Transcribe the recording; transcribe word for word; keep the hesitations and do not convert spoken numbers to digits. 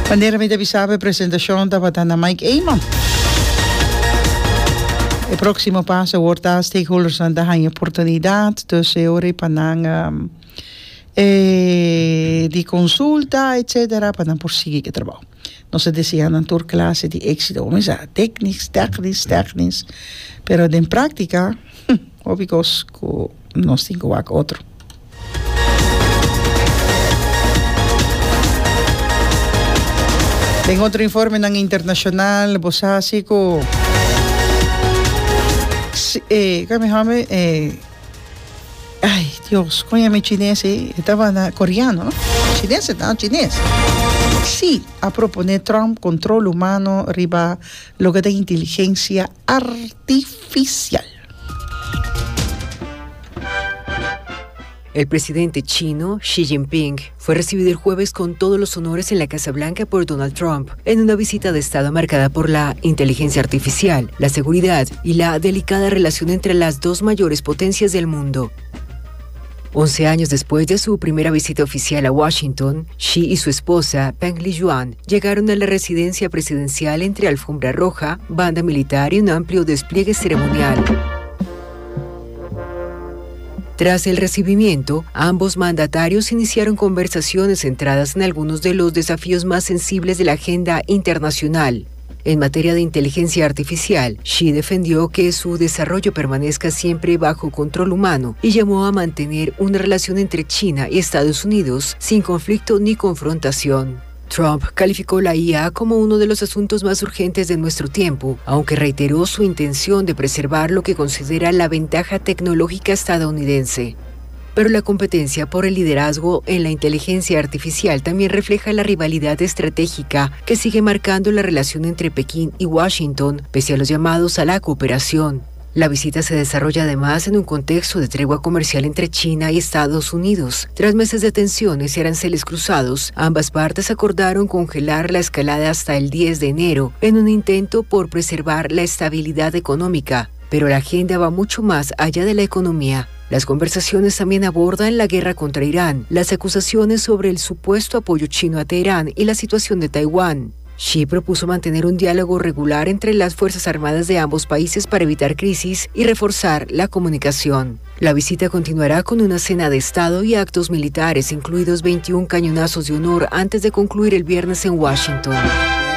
Wanneer met de bisabe presentación da batana Mike Eyman. El próximo paso wordt stakeholders aan de oportunidad dus ore panang um, eh, die consulta etcétera para prosseguir el trabajo. No se decían en toda clase de éxito, o sea, técnicos, técnicos, técnicos, pero en práctica, obvios que nos tengo a otro. En otro informe ng internacional, bosasico, eh, kami hame, eh, ay, Dios, kaya chinés, eh, estaba na coreano, ¿no? Chinés, ¿no? Chinés. Sí, a proponer Trump control humano riba lo que de inteligencia artificial. El presidente chino, Xi Jinping, fue recibido el jueves con todos los honores en la Casa Blanca por Donald Trump, en una visita de Estado marcada por la inteligencia artificial, la seguridad y la delicada relación entre las dos mayores potencias del mundo. Once años después de su primera visita oficial a Washington, Xi y su esposa, Peng Liyuan, llegaron a la residencia presidencial entre alfombra roja, banda militar y un amplio despliegue ceremonial. Tras el recibimiento, ambos mandatarios iniciaron conversaciones centradas en algunos de los desafíos más sensibles de la agenda internacional. En materia de inteligencia artificial, Xi defendió que su desarrollo permanezca siempre bajo control humano y llamó a mantener una relación entre China y Estados Unidos sin conflicto ni confrontación. Trump calificó la I A como uno de los asuntos más urgentes de nuestro tiempo, aunque reiteró su intención de preservar lo que considera la ventaja tecnológica estadounidense. Pero la competencia por el liderazgo en la inteligencia artificial también refleja la rivalidad estratégica que sigue marcando la relación entre Pekín y Washington, pese a los llamados a la cooperación. La visita se desarrolla además en un contexto de tregua comercial entre China y Estados Unidos. Tras meses de tensiones y aranceles cruzados, ambas partes acordaron congelar la escalada hasta el diez de enero en un intento por preservar la estabilidad económica. Pero la agenda va mucho más allá de la economía. Las conversaciones también abordan la guerra contra Irán, las acusaciones sobre el supuesto apoyo chino a Teherán y la situación de Taiwán. Xi propuso mantener un diálogo regular entre las Fuerzas Armadas de ambos países para evitar crisis y reforzar la comunicación. La visita continuará con una cena de Estado y actos militares, incluidos veintiún cañonazos de honor antes de concluir el viernes en Washington.